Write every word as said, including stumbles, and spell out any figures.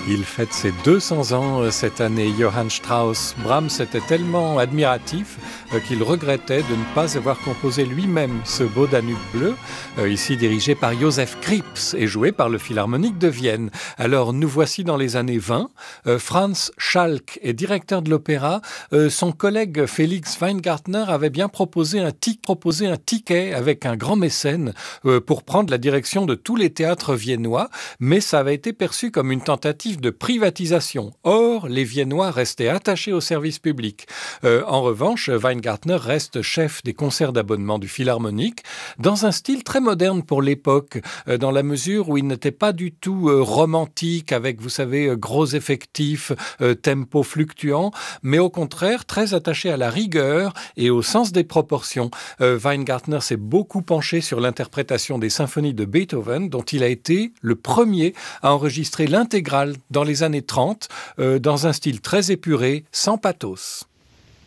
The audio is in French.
Il fête ses deux cents ans euh, cette année, Johann Strauss. Brahms était tellement admiratif euh, qu'il regrettait de ne pas avoir composé lui-même ce beau Danube bleu, euh, ici dirigé par Joseph Krips et joué par le Philharmonique de Vienne. Alors nous voici dans les années vingt. Euh, Franz Schalk est directeur de l'opéra. Euh, son collègue Félix Weingartner avait bien proposé un, tic, proposé un ticket avec un grand mécène euh, pour prendre la direction de tous les théâtres viennois, mais ça avait été perçu comme une tentative de privatisation. Or, les Viennois restaient attachés au service public. Euh, en revanche, Weingartner reste chef des concerts d'abonnement du Philharmonique dans un style très moderne pour l'époque, euh, dans la mesure où il n'était pas du tout euh, romantique avec, vous savez, euh, gros effectifs, euh, tempo fluctuant, mais au contraire très attaché à la rigueur et au sens des proportions. Euh, Weingartner s'est beaucoup penché sur l'interprétation des symphonies de Beethoven, dont il a été le premier à enregistrer l'intégrale dans les années trente, euh, dans un style très épuré, sans pathos.